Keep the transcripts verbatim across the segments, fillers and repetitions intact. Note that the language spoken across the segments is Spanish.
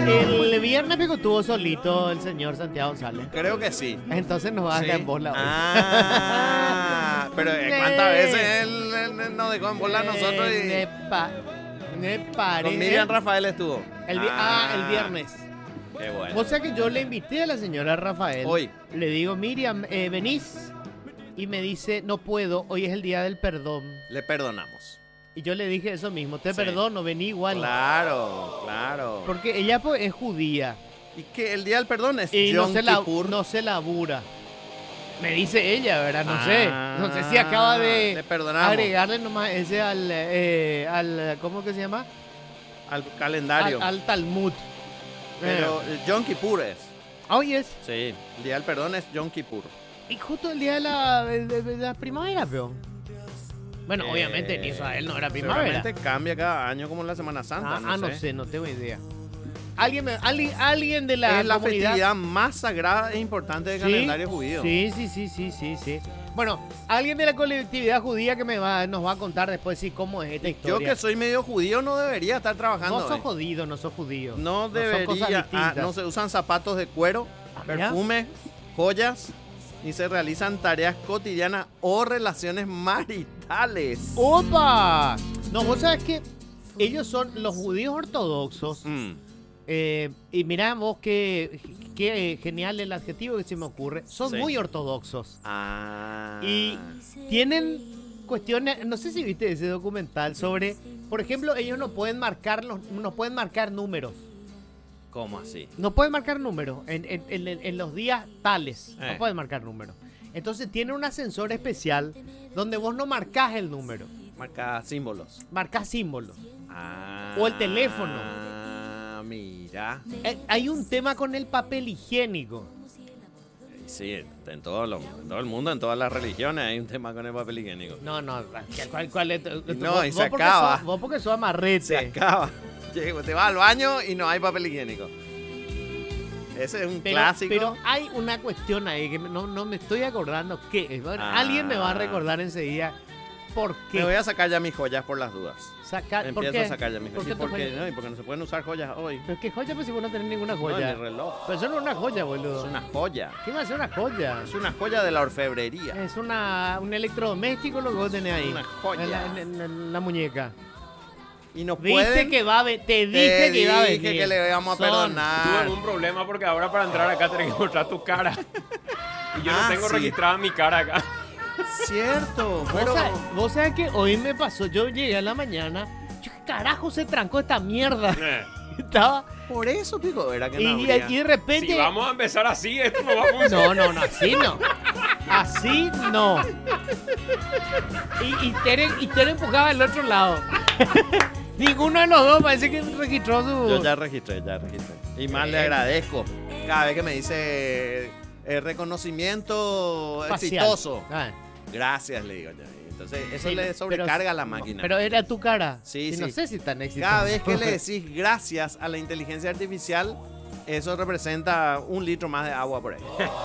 El viernes pico estuvo solito el señor Santiago González. Creo que sí. Entonces nos va a Sí. dejar en bola hoy. Ah, pero eh, ¿cuántas veces él, él- él nos dejó en bola a nosotros? Eh, Y me, pa- me parece. con Miriam Rafael estuvo. El vi- ah, el viernes. Qué bueno. O sea que yo le invité a la señora Rafael. Hoy. Le digo, Miriam, eh, ¿venís? Y me dice, no puedo, hoy es el día del perdón. Le perdonamos. Y yo le dije eso mismo, te Sí. perdono, vení igual. Claro, claro. Porque ella pues, es judía Y que el día del perdón es y no Yom se, la, Kippur. no se labura. Me dice ella, ¿verdad? No Ah, sé. No sé si acaba de le perdonamos. agregarle nomás ese al, eh, al ¿cómo que se llama? Al calendario. Al, al Talmud. Pero el Yom Kippur es. Hoy es. Sí, el día del perdón es Yom Kippur. Y justo el día de la, de, de- de la primavera, peón. Bueno, Eh, obviamente en Israel no era primavera. Seguramente cambia cada año como en la Semana Santa. Ah, no, ah, sé. no sé, no tengo idea. Alguien, me- alguien, alguien de la Es la comunidad. festividad más sagrada e importante del Sí, calendario judío. Sí, sí, sí, sí, sí, sí. Bueno, alguien de la colectividad judía que me va, nos va a contar después sí cómo es esta Yo historia. que soy medio judío no debería estar trabajando. No sos hoy. jodido, no sos judío. No son cosas debería. Ah, distintas. no se usan zapatos de cuero, Ah, mira. perfume, joyas, ni se realizan tareas cotidianas o relaciones maritales. ¡Opa! No, vos sabés que ellos son los judíos ortodoxos. Mm, eh, y mirá vos qué, qué genial el adjetivo que se me ocurre. Son Sí. muy ortodoxos. Ah. Y tienen cuestiones, no sé si viste ese documental sobre, por ejemplo, ellos no pueden marcar los, no pueden marcar números. ¿Cómo así? No pueden marcar números en, en- en- en los días tales. Eh. No pueden marcar números. Entonces tiene un ascensor especial donde vos no marcás el número, Marca símbolos. marcás símbolos. Ah. O el teléfono. Ah, mira. Eh, hay un tema con el papel higiénico. Sí, en todo, lo- en todo el mundo, en todas las religiones hay un tema con el papel higiénico. No, no, ¿cuál, cuál es? No, vos, y se vos porque acaba. sos- vos porque sos amarrete. Se acaba. Llego, te vas al baño y no hay papel higiénico. Ese es un Pero, clásico. pero hay una cuestión ahí que no, no me estoy acordando qué es. Bueno, Ah. alguien me va a recordar enseguida por Me voy qué. a sacar ya mis joyas por las dudas. Sacar, ¿por Empiezo qué? a sacar ya mis ¿Por joyas. qué ¿Y te por qué? joyas? No, y porque no se pueden usar joyas hoy. Pero qué joya, pues si vos no tenés ninguna No, joya. ni reloj. Pero eso no es una joya, boludo. Es una joya. ¿Qué va a ser una joya? Es una joya de la orfebrería. Es una, un electrodoméstico lo que vos tenés ahí. Una joya. En la, en- en- en la muñeca. Y nos Viste pueden... que va a ve- te dije Te que iba a dije venir. que le íbamos a Son- Tuve perdonar. algún problema porque ahora para entrar acá tenés que mostrar tu cara. Y yo Ah, no tengo sí. registrada mi cara acá. Cierto. ¿Vos, Pero... sabés, vos sabés que hoy me pasó, yo llegué a la mañana, yo, ¿qué carajo se trancó esta mierda? Eh, Estaba, Por eso, pico, era que y, no y- habría. y de repente... Si vamos a empezar así, esto no va a funcionar. No, no, no, así no. Así no. Y, y, Tere, y Tere empujaba al otro lado. Ninguno de los dos parece que registró su... Yo ya registré, ya registré. Y más le agradezco. Cada vez que me dice eh, reconocimiento facial. exitoso. Ah, Gracias, le digo yo. Entonces, eso sí, le pero- sobrecarga a la máquina. Pero era tu cara. Sí, Y no sí. sé si tan exitoso. Cada vez que le decís gracias a la inteligencia artificial, eso representa un litro más de agua por ahí.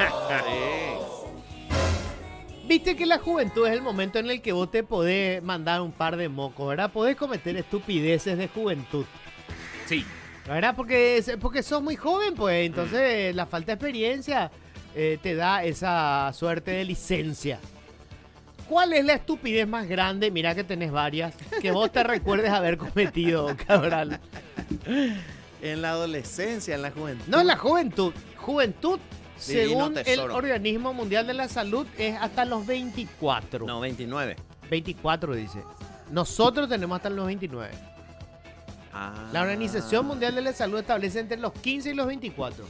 Sí. Viste que la juventud es el momento en el que vos te podés mandar un par de mocos, ¿verdad? Podés cometer estupideces de juventud, Sí. ¿verdad? Porque, es- porque sos muy joven, pues. Entonces la falta de experiencia eh, te da esa suerte de licencia. ¿Cuál es la estupidez más grande? Mirá que tenés varias. Que vos te recuerdes haber cometido, Cabral. En la adolescencia, en la juventud. No, en la juventud. Juventud, Divino según el tesoro. Organismo Mundial de la Salud, es hasta los veinticuatro. No, veintinueve. veinticuatro dice. Nosotros tenemos hasta los veintinueve. Ah. La Organización Mundial de la Salud establece entre los quince y los veinticuatro.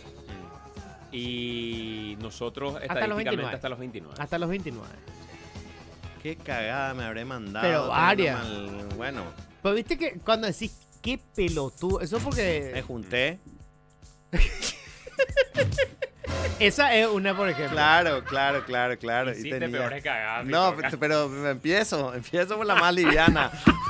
Y nosotros los estadísticamente veintinueve. hasta los veintinueve. Hasta los veintinueve. Qué cagada me habré mandado. Pero teniendo varias. mal- Bueno, Pero viste que cuando decís qué pelotudo, eso me porque junté. esa es una, por ejemplo. Claro, claro, claro, claro. Y Hiciste tenía- peores cagadas. No, Pico, acá. pero, pero empiezo, empiezo por la más liviana.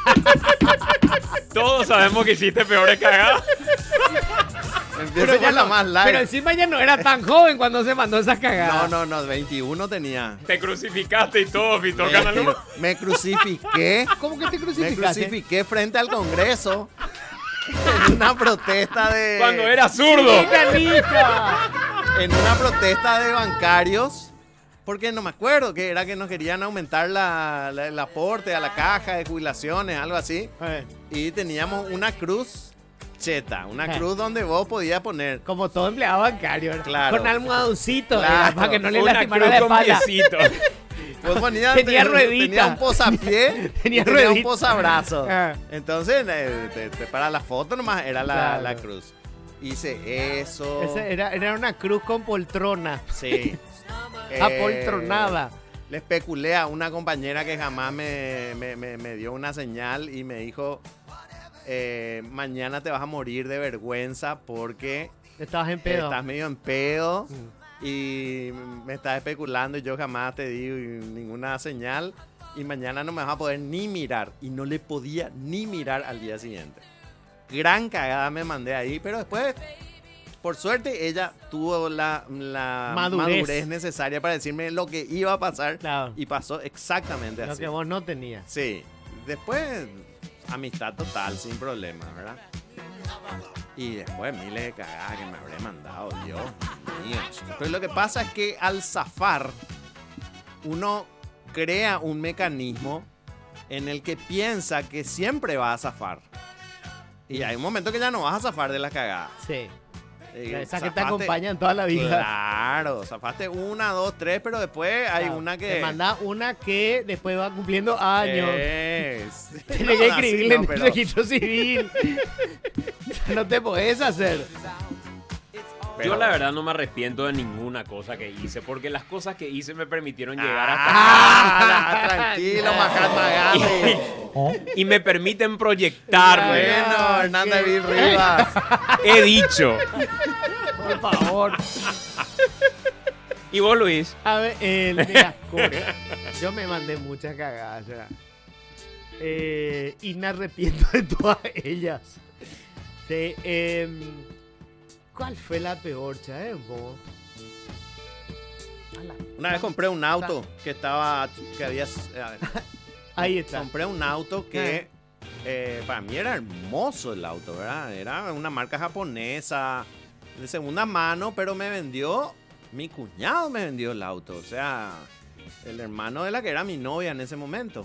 Todos sabemos que hiciste peores cagadas. Empiezo por la más light. pero encima ya no era tan joven cuando se mandó esa cagada. No, no, no, veintiuno tenía. Te crucificaste y todo, Fito. Me, Canal me crucifiqué. ¿Cómo que te Me crucificaste? crucifiqué frente al Congreso. en una protesta de... Cuando era zurdo. ¡Sí, canija! En una protesta de bancarios, porque no me acuerdo, que era que nos querían aumentar la, la- el aporte a la caja de jubilaciones, algo así. Eh, Y teníamos una cruz cheta, una Eh. cruz donde vos podías poner... Como todo empleado bancario. ¿no? Claro. Con almohadoncito. Claro. eh, para que no le Una lastimara cruz la con espalda. piecito. Vos ponías, Tenía te- ruedita. tenía un posapié, Tenía y tenía un ruedita. posabrazo. Ah. Entonces, eh, te- te- para la foto nomás era la, Claro. la cruz. Hice eso. Ese era, era una cruz con poltrona. Sí. Eh, Apoltronada. Le especulé a una compañera que jamás me, me- me- me dio una señal y me dijo, eh, mañana te vas a morir de vergüenza porque Estabas en pedo. estás medio en pedo Mm. y me estás especulando y yo jamás te di ninguna señal y mañana no me vas a poder ni mirar. Y no le podía ni mirar al día siguiente. Gran cagada me mandé ahí, pero después... Por suerte, ella tuvo la, la Madurez. madurez. necesaria para decirme lo que iba a pasar. Claro. Y pasó exactamente Lo así. que vos no tenías. Sí. Después, amistad total, sin problema, ¿verdad? Y después miles de cagadas que me habré mandado, Dios mío. Pero lo que pasa es que al zafar, uno crea un mecanismo en el que piensa que siempre va a zafar. Y hay un momento que ya no vas a zafar de las cagadas. Sí. Eh, Esa que te zafaste- acompañan toda la vida. Claro, zafaste una, dos, tres, pero después hay Claro. una que... Te manda una que después va cumpliendo años. Es. Tienes No, que así escribirle no, en el pero- registro civil. No te podés hacer. Yo pero- la verdad no me arrepiento de ninguna cosa que hice, porque las cosas que hice me permitieron llegar hasta Ah, tranquilo, Mahatma Gandhi. y me permiten proyectarme. Bueno, Ah, Hernández qué- Vil Rivas. He dicho. Por favor. ¿Y vos, Luis? A ver, el mira, Core, yo me mandé muchas cagadas ya. Eh, y me arrepiento de todas ellas. Sí, em, ¿cuál fue la peor, chaval? Vos? A la- Una vez compré un auto que estaba, que había, a ver, Ahí está. compré un auto que eh, para mí era hermoso el auto, ¿verdad? Era una marca japonesa de segunda mano, pero me vendió, mi cuñado me vendió el auto, o sea, el hermano de la que era mi novia en ese momento.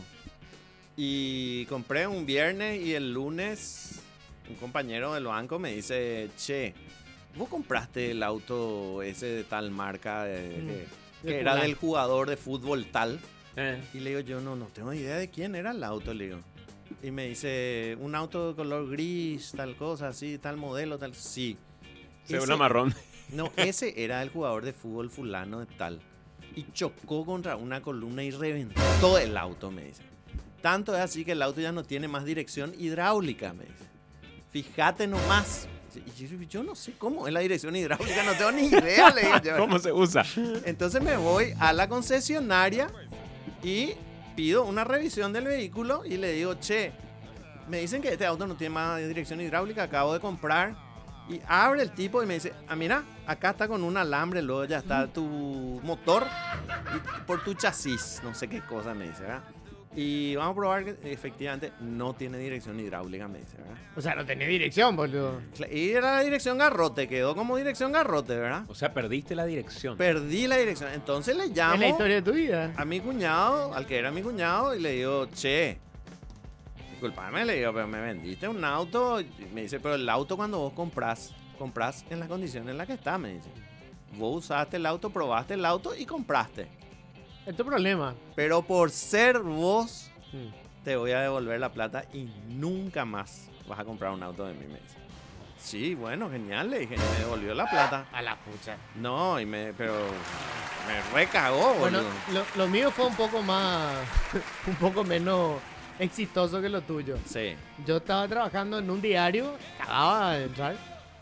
Y compré un viernes y el lunes un compañero del banco me dice, che, ¿vos compraste el auto ese de tal marca de- Mm, de- de que era fulano. del jugador de fútbol tal? Eh, Y le digo, yo no, no tengo idea de quién era el auto, le digo. Y me dice, un auto de color gris, tal cosa, así, tal modelo, tal. Sí. se ve Ese- una marrón. No, ese era el jugador de fútbol fulano de tal. Y chocó contra una columna y reventó el auto, me dice. Tanto es así que el auto ya no tiene más dirección hidráulica, me dice. Fíjate nomás. Y yo, yo no sé cómo es la dirección hidráulica, no tengo ni idea, le digo yo. ¿Cómo se usa? Entonces me voy a la concesionaria y pido una revisión del vehículo y le digo, che, me dicen que este auto no tiene más dirección hidráulica, acabo de comprar. Y abre el tipo y me dice, ah, mira, acá está con un alambre, luego ya está tu motor y por tu chasis, no sé qué cosa me dice, ¿verdad? Y vamos a probar que efectivamente no tiene dirección hidráulica, me dice, ¿verdad? O sea, no tenía dirección, boludo. Y era la dirección garrote, quedó como dirección garrote, ¿verdad? O sea, perdiste la dirección. Perdí la dirección, entonces le llamo Es la historia de tu vida. a mi cuñado, al que era mi cuñado, y le digo, che, disculpame, le digo, pero me vendiste un auto. Y me dice, pero el auto cuando vos comprás, comprás en las condiciones en las que está, me dice. Vos usaste el auto, probaste el auto y compraste. Es tu problema. Pero por ser vos, Mm. te voy a devolver la plata y nunca más vas a comprar un auto de mí, me dice. Sí, bueno, genial, le dije, y me devolvió la plata. A la pucha. No, y me, pero me recagó, Bueno, boludo. lo, lo mío fue un poco más, un poco menos exitoso que lo tuyo. Sí. Yo estaba trabajando en un diario, acababa de entrar,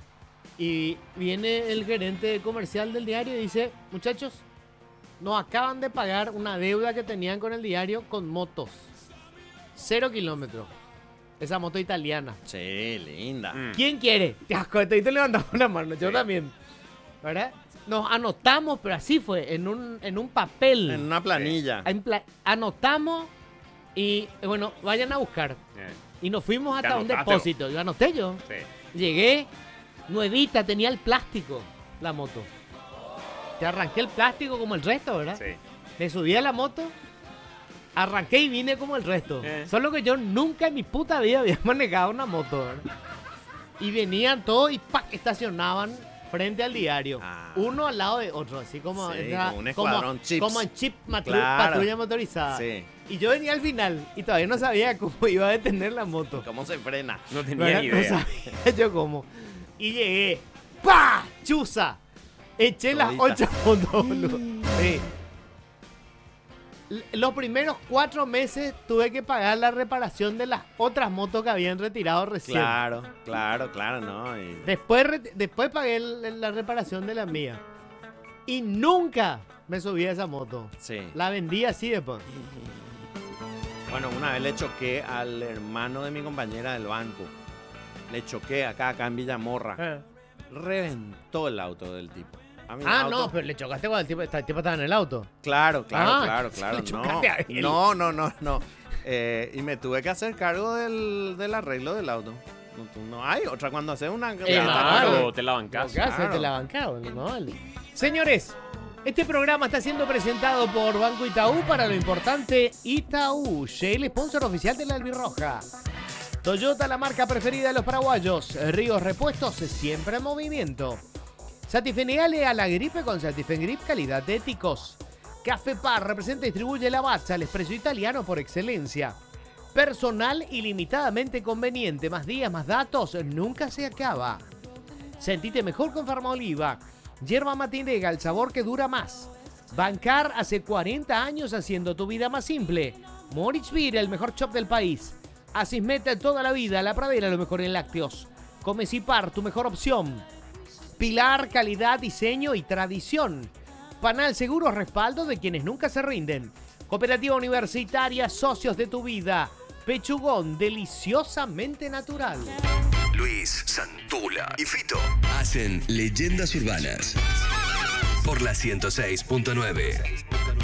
y viene el gerente comercial del diario y dice, muchachos, nos acaban de pagar una deuda que tenían con el diario con motos. Cero kilómetros. Esa moto italiana. Sí, linda. Mm. ¿Quién quiere? Ya, con te levantamos la mano, yo Sí. también. ¿Verdad? Nos anotamos, pero así fue, en un, en un papel. En una planilla. En pla- anotamos y, eh, bueno, vayan a buscar. Eh, Y nos fuimos ¿Te hasta un anotaste? depósito. Yo anoté yo. sí. Llegué, nuevita, tenía el plástico, la moto. Te arranqué el plástico como el resto, ¿verdad? Sí. Me subí a la moto, arranqué y vine como el resto. Eh. Solo que yo nunca en mi puta vida había manejado una moto, ¿verdad? Y venían todos y ¡pac! Estacionaban frente al diario. Ah. Uno al lado de otro, así como, Sí, era- como un escuadrón chips. como en chip matru- Claro. patrulla motorizada. Sí. Y yo venía al final y todavía no sabía cómo iba a detener la moto. ¿Cómo se frena? No tenía ¿Verdad? ni No idea. sabía yo cómo. Y llegué. ¡Pah! ¡Chuza! Eché las Todita. ocho motos, boludo. Sí. L- Los primeros cuatro meses tuve que pagar la reparación de las otras motos que habían retirado recién. Claro, claro, claro, no. y- Después, re- después pagué el- la reparación de la mía. Y nunca me subí a esa moto. Sí. La vendí así después. Bueno, una vez le choqué al hermano de mi compañera del banco. Le choqué acá, acá en Villamorra. Reventó el auto del tipo. A mi Ah, auto- no, pero le chocaste cuando el tipo, el tipo estaba en el auto. Claro, claro, Ah, claro, le claro. No, chocaste a él. no, no, no, no. Eh, y me tuve que hacer cargo del, del arreglo del auto. No, tú- no hay otra cuando haces una... Eh, Claro, claro. te la bancás. ¿Qué haces? claro. Te la bancaba, ¿no? Vale. Señores, este programa está siendo presentado por Banco Itaú para lo importante Itaú, Shell, sponsor oficial de la Albirroja. Toyota, la marca preferida de los paraguayos. Ríos Repuestos, siempre en movimiento. Satifenigale a la gripe con Satifengrip, calidad de éticos. Café Par representa y distribuye Lavazza, el expreso italiano por excelencia. Personal ilimitadamente conveniente, más días, más datos, nunca se acaba. Sentite mejor con Farmaoliva. Yerba Matinega, el sabor que dura más. Bancar hace cuarenta años haciendo tu vida más simple. Moritz Beer, el mejor shop del país. Asismeta toda la vida, La Pradera, lo mejor en lácteos. Comecipar, tu mejor opción. Pilar, calidad, diseño y tradición. Panal Seguros, respaldo de quienes nunca se rinden. Cooperativa Universitaria, socios de tu vida. Pechugón, deliciosamente natural. Luis, Santula y Fito hacen Leyendas Urbanas por la ciento seis punto nueve.